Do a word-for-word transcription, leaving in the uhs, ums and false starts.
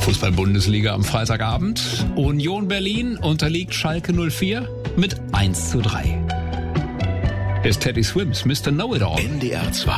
Fußball-Bundesliga am Freitagabend. Union Berlin unterliegt Schalke null vier mit eins zu drei. Ist Teddy Swims Mister Know-It-All. N D R zwei